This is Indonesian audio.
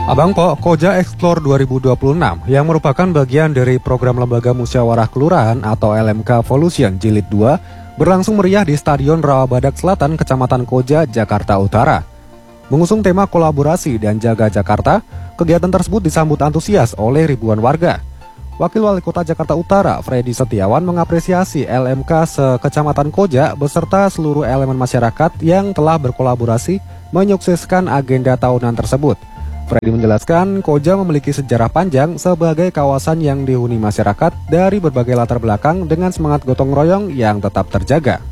Abang Po, Koja Explore 2026 yang merupakan bagian dari program Lembaga Musyawarah Kelurahan atau LMK Volution Jilid 2 berlangsung meriah di Stadion Rawabadak Selatan, Kecamatan Koja, Jakarta Utara. Mengusung tema kolaborasi dan jaga Jakarta, kegiatan tersebut disambut antusias oleh ribuan warga. Wakil Wali Kota Jakarta Utara, Freddy Setiawan, mengapresiasi LMK se-Kecamatan Koja beserta seluruh elemen masyarakat yang telah berkolaborasi menyukseskan agenda tahunan tersebut. Freddy menjelaskan, Koja memiliki sejarah panjang sebagai kawasan yang dihuni masyarakat dari berbagai latar belakang dengan semangat gotong royong yang tetap terjaga.